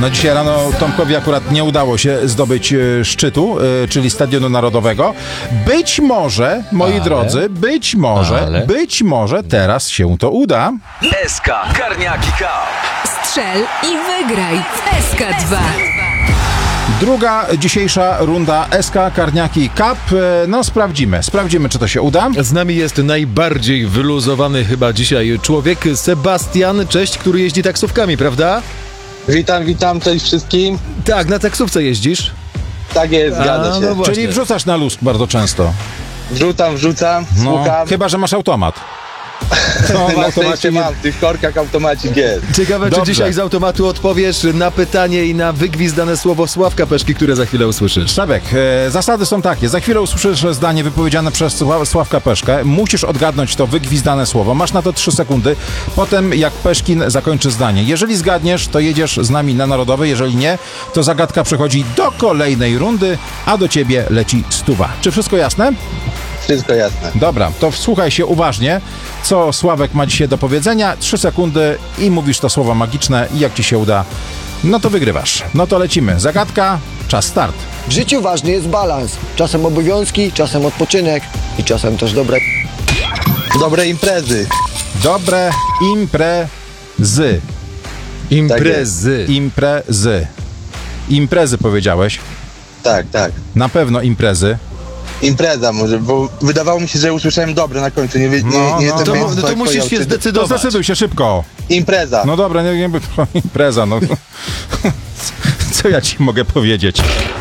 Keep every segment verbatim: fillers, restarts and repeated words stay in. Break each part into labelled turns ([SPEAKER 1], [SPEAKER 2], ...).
[SPEAKER 1] No dzisiaj rano Tomkowi akurat nie udało się zdobyć e, szczytu, e, czyli Stadionu Narodowego. Być może, moi
[SPEAKER 2] Ale?
[SPEAKER 1] drodzy, być może,
[SPEAKER 2] Ale?
[SPEAKER 1] być może teraz się to uda.
[SPEAKER 3] S K Karniaki Cup.
[SPEAKER 4] Strzel i wygraj w S K dwa.
[SPEAKER 1] Druga dzisiejsza runda S K Karniaki Cup. E, No sprawdzimy, sprawdzimy, czy to się uda.
[SPEAKER 2] Z nami jest najbardziej wyluzowany chyba dzisiaj człowiek, Sebastian, cześć, który jeździ taksówkami, prawda?
[SPEAKER 5] Witam, witam, cześć wszystkim.
[SPEAKER 2] Tak, na taksówce jeździsz.
[SPEAKER 5] Tak jest, zgadza
[SPEAKER 2] A,
[SPEAKER 5] się.
[SPEAKER 2] no właśnie.
[SPEAKER 1] Czyli wrzucasz na luz bardzo często.
[SPEAKER 5] Wrzucam, wrzucam,
[SPEAKER 1] No,
[SPEAKER 5] słucham.
[SPEAKER 1] chyba że masz automat. No, w
[SPEAKER 5] Na
[SPEAKER 1] automacie
[SPEAKER 5] szczęście
[SPEAKER 1] nie...
[SPEAKER 5] mam, w tych korkach automacik jest.
[SPEAKER 2] Ciekawe,
[SPEAKER 1] Dobrze.
[SPEAKER 2] czy dzisiaj z automatu odpowiesz na pytanie i na wygwizdane słowo Sławka Peszki, które za chwilę usłyszysz.
[SPEAKER 1] Szczebek, e, zasady są takie. Za chwilę usłyszysz zdanie wypowiedziane przez Sła- Sławka Peszkę. Musisz odgadnąć to wygwizdane słowo. Masz na to trzy sekundy. Potem jak Peszkin zakończy zdanie. Jeżeli zgadniesz, to jedziesz z nami na Narodowy. Jeżeli nie, to zagadka przechodzi do kolejnej rundy, a do ciebie leci stuwa. Czy wszystko jasne?
[SPEAKER 5] Wszystko jasne.
[SPEAKER 1] Dobra, to wsłuchaj się uważnie, co Sławek ma dzisiaj do powiedzenia. Trzy sekundy i mówisz to słowo magiczne i jak ci się uda, no to wygrywasz. No to lecimy. Zagadka, czas start.
[SPEAKER 6] W życiu ważny jest balans. Czasem obowiązki, czasem odpoczynek i czasem też dobre...
[SPEAKER 5] Dobre imprezy.
[SPEAKER 1] Dobre imprezy.
[SPEAKER 2] Imprezy.
[SPEAKER 1] Imprezy. Imprezy powiedziałeś.
[SPEAKER 5] Tak, tak.
[SPEAKER 1] Na pewno imprezy.
[SPEAKER 5] Impreza może, bo wydawało mi się, że usłyszałem dobre na końcu. Nie, nie,
[SPEAKER 1] No,
[SPEAKER 5] nie
[SPEAKER 1] no.
[SPEAKER 5] jestem
[SPEAKER 2] To,
[SPEAKER 5] pewien,
[SPEAKER 2] mu-
[SPEAKER 5] co
[SPEAKER 2] to
[SPEAKER 5] jak
[SPEAKER 2] musisz
[SPEAKER 5] powiedział,
[SPEAKER 2] się
[SPEAKER 5] czy-
[SPEAKER 1] To
[SPEAKER 2] zdecydować.
[SPEAKER 1] zdecyduj się szybko.
[SPEAKER 5] Impreza.
[SPEAKER 1] No dobra, nie, nie, impreza, no. Co ja ci mogę powiedzieć?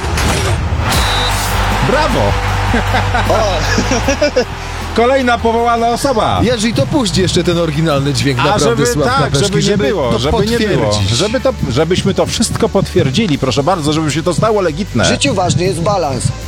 [SPEAKER 1] Brawo! Kolejna powołana osoba.
[SPEAKER 2] Jerzy, to puść jeszcze ten oryginalny dźwięk
[SPEAKER 1] A
[SPEAKER 2] naprawdę
[SPEAKER 1] żeby
[SPEAKER 2] Sławka
[SPEAKER 1] tak,
[SPEAKER 2] Peszki,
[SPEAKER 1] żeby nie było,
[SPEAKER 2] to
[SPEAKER 1] żeby nie było,
[SPEAKER 2] potwierdzić.
[SPEAKER 1] żeby to, żebyśmy to wszystko potwierdzili, proszę bardzo, żeby się to stało legitne.
[SPEAKER 6] W życiu ważny jest balans.